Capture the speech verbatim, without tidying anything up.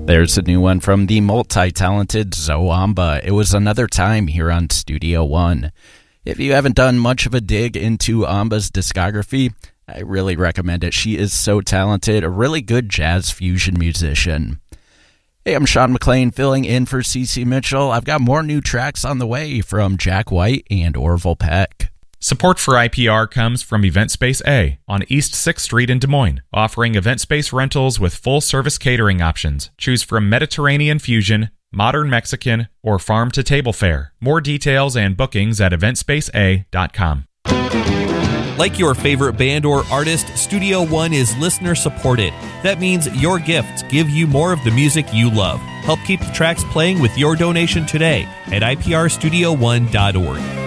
There's a new one from the multi-talented Zoamba. It was another time here on Studio One. If you haven't done much of a dig into Amba's discography, I really recommend it. She is so talented, a really good jazz fusion musician. Hey, I'm Sean McLean filling in for CeCe Mitchell. I've got more new tracks on the way from Jack White and Orville Peck. Support for I P R comes from Event Space A on East sixth Street in Des Moines, offering event space rentals with full-service catering options. Choose from Mediterranean fusion, modern Mexican, or farm-to-table fare. More details and bookings at event space a dot com. Like your favorite band or artist, Studio One is listener-supported. That means your gifts give you more of the music you love. Help keep the tracks playing with your donation today at I P R studio one dot org.